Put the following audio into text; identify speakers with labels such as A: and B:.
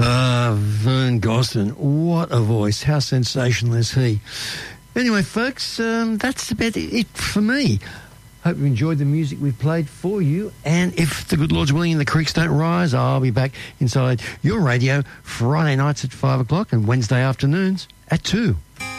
A: Vern Gosdin, what a voice. How sensational is he? Anyway, folks, that's about it for me. Hope you enjoyed the music we've played for you. And if the good Lord's willing and the creeks don't rise, I'll be back inside your radio Friday nights at 5 o'clock and Wednesday afternoons at 2.